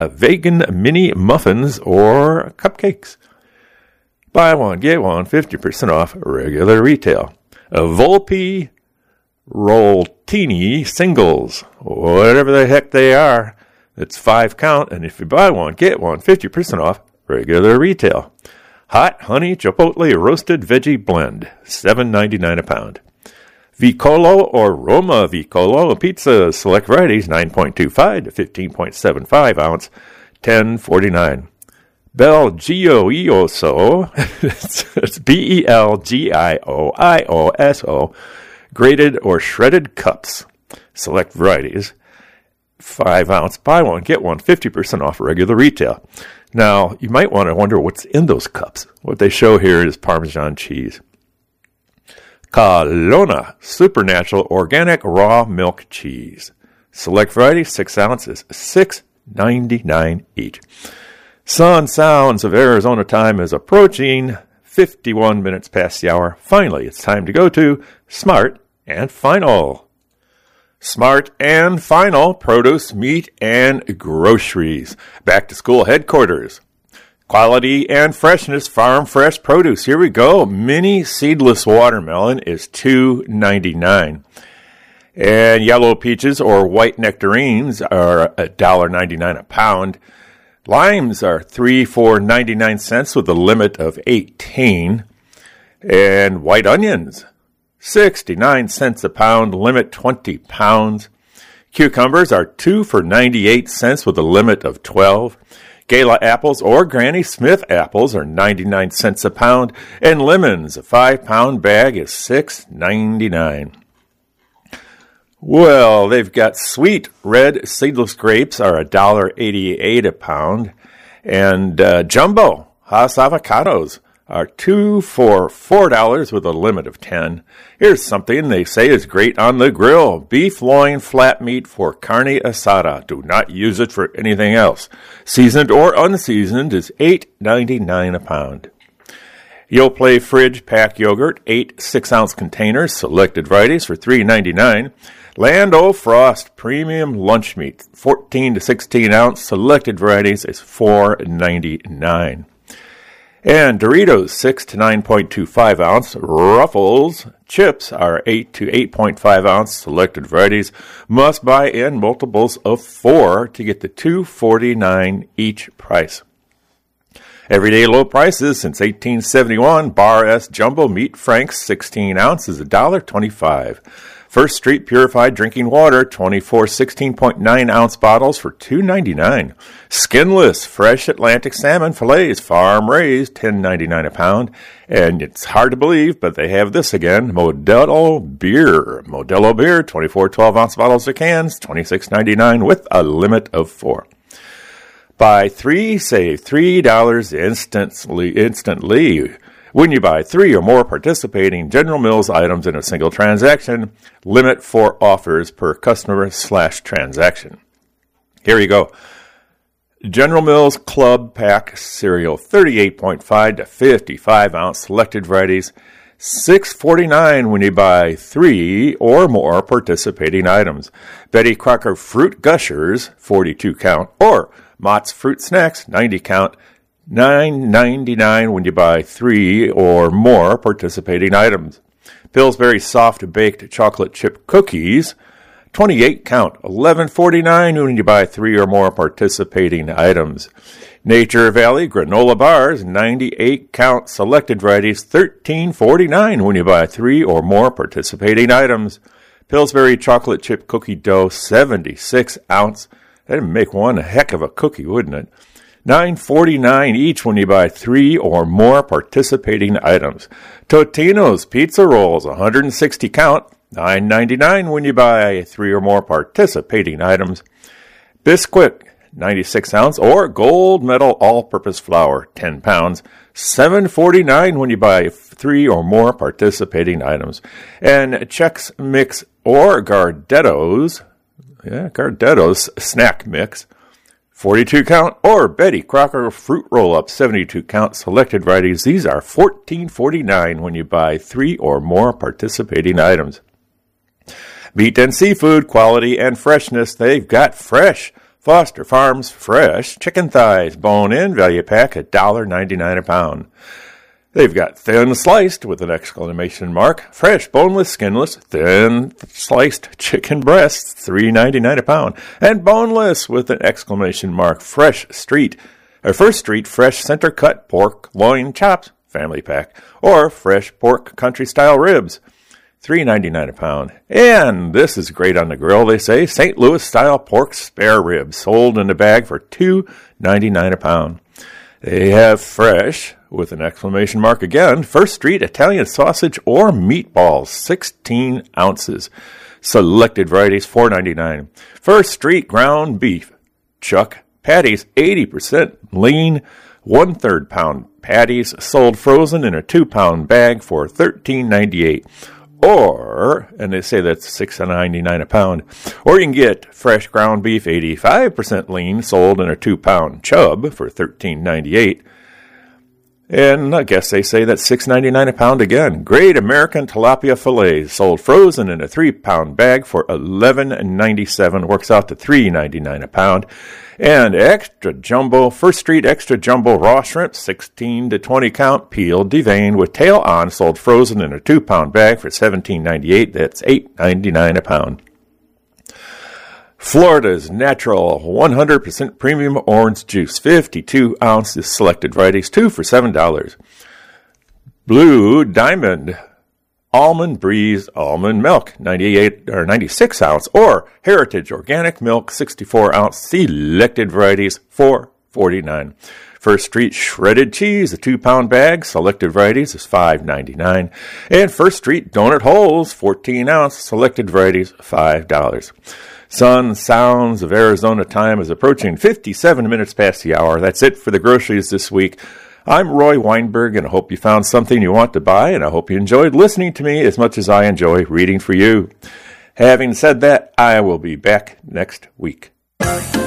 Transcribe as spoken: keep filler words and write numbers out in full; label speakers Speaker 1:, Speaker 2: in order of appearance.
Speaker 1: a vegan mini muffins or cupcakes. Buy one, get one, fifty percent off regular retail. A Volpe Rolltini singles, whatever the heck they are. It's five count, and if you buy one, get one, fifty percent off regular retail. Hot honey chipotle roasted veggie blend, seven ninety-nine a pound. Vicolo or Roma Vicolo pizza, select varieties, nine point two five to fifteen point seven five ounce, ten forty-nine. Belgioioso, it's B E L G I O I O S O, grated or shredded cups, select varieties, five ounce, buy one, get one, fifty percent off regular retail. Now, you might want to wonder what's in those cups. What they show here is Parmesan cheese. Kalona Supernatural Organic Raw Milk Cheese. Select variety, six ounces, six ninety-nine each. Sun Sounds of Arizona time is approaching, fifty-one minutes past the hour. Finally, it's time to go to Smart and Final. Smart and Final produce, meat, and groceries. Back to school headquarters. Quality and freshness, farm fresh produce. Here we go. Mini seedless watermelon is two ninety-nine. And yellow peaches or white nectarines are one dollar ninety-nine a pound. Limes are three for ninety-nine cents with a limit of eighteen. And white onions, sixty-nine cents a pound, limit twenty pounds. Cucumbers are two for ninety-eight cents with a limit of twelve. Gala apples or Granny Smith apples are ninety-nine cents a pound. And lemons, a five pound bag is six ninety-nine. Well, they've got sweet red seedless grapes are one dollar eighty-eight a pound. And uh, jumbo Hass avocados are two for four dollars with a limit of ten. Here's something they say is great on the grill. Beef loin flat meat for carne asada. Do not use it for anything else. Seasoned or unseasoned is eight ninety-nine a pound. Yoplait fridge pack yogurt, eight six-ounce containers, selected varieties for three ninety-nine. Land O'Frost premium lunch meat, fourteen to sixteen ounce, selected varieties is four ninety-nine. And Doritos, six to nine point two five ounce. Ruffles chips are eight to eight point five ounce. Selected varieties must buy in multiples of four to get the two forty-nine each price. Everyday low prices since eighteen seventy-one. Bar S Jumbo Meat Franks, sixteen ounces, one dollar twenty-five. First Street Purified Drinking Water, twenty-four sixteen point nine ounce bottles for two ninety-nine. Skinless Fresh Atlantic Salmon Fillets, farm raised, ten ninety-nine a pound. And it's hard to believe, but they have this again, Modelo Beer. Modelo Beer, twenty-four twelve ounce bottles or cans, twenty-six ninety-nine with a limit of four. Buy three, save three dollars instantly. instantly. When you buy three or more participating General Mills items in a single transaction, limit four offers per customer slash transaction. Here you go. General Mills Club Pack cereal, thirty-eight point five to fifty-five ounce, selected varieties, six forty-nine when you buy three or more participating items. Betty Crocker Fruit Gushers, forty-two count, or Mott's Fruit Snacks, ninety count, nine ninety-nine when you buy three or more participating items. Pillsbury Soft Baked Chocolate Chip Cookies, twenty-eight count, eleven forty-nine when you buy three or more participating items. Nature Valley Granola Bars, ninety-eight count, selected varieties, thirteen forty-nine when you buy three or more participating items. Pillsbury Chocolate Chip Cookie Dough, seventy-six ounce. That'd make one a heck of a cookie, wouldn't it? nine forty-nine each when you buy three or more participating items. Totino's Pizza Rolls, one hundred sixty count, nine ninety-nine when you buy three or more participating items. Bisquick, ninety-six ounce, or Gold Medal All-Purpose Flour, ten pounds, seven forty-nine when you buy three or more participating items. And Chex Mix or Gardetto's, yeah, Gardetto's Snack Mix, forty-two count, or Betty Crocker Fruit Roll-Up, seventy-two count, selected varieties. These are fourteen forty-nine when you buy three or more participating items. Meat and seafood, quality and freshness. They've got fresh Foster Farms fresh chicken thighs, bone-in, value pack, one dollar ninety-nine a pound. They've got thin sliced with an exclamation mark, fresh, boneless, skinless, thin sliced chicken breasts, three ninety-nine a pound, and boneless with an exclamation mark, fresh street, or First Street fresh center cut pork loin chops, family pack, or fresh pork country style ribs, three ninety-nine a pound. And this is great on the grill, they say, Saint Louis style pork spare ribs, sold in a bag for two ninety-nine a pound. They have fresh, with an exclamation mark again, First Street Italian sausage or meatballs, sixteen ounces. Selected varieties, four ninety-nine. First Street ground beef, chuck patties, eighty percent lean, one-third pound patties, sold frozen in a two-pound bag for thirteen ninety-eight. Or, and they say that's six ninety-nine a pound, or you can get fresh ground beef, eighty-five percent lean, sold in a two-pound chub for thirteen ninety-eight. And I guess they say that's six ninety-nine a pound again. Great American tilapia fillets, sold frozen in a three-pound bag for eleven ninety-seven, works out to three ninety-nine a pound. And extra jumbo, First Street extra jumbo raw shrimp, sixteen to twenty count, peeled, deveined, with tail on, sold frozen in a two-pound bag for seventeen ninety-eight. That's eight ninety-nine a pound. Florida's natural one hundred percent premium orange juice, fifty-two ounces, selected varieties, two for seven dollars. Blue Diamond Almond Breeze almond milk, ninety-eight or ninety-six ounce, or Heritage Organic Milk, sixty-four ounce, selected varieties, four forty-nine. First Street shredded cheese, a two-pound bag, selected varieties is five ninety-nine. And First Street donut holes, fourteen ounce, selected varieties, five dollars. Sun, sounds of Arizona time is approaching fifty-seven minutes past the hour. That's it for the groceries this week. I'm Roy Weinberg, and I hope you found something you want to buy, and I hope you enjoyed listening to me as much as I enjoy reading for you. Having said that, I will be back next week.